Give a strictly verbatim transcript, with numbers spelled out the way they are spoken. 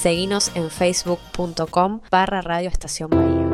Seguinos en facebook punto com barra Radio Estación Bahía.